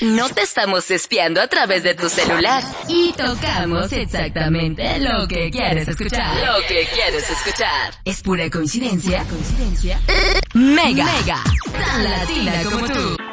No te estamos espiando a través de tu celular. Y tocamos exactamente lo que quieres escuchar. Lo que quieres escuchar. Es pura coincidencia. Mega. Tan latina como tú.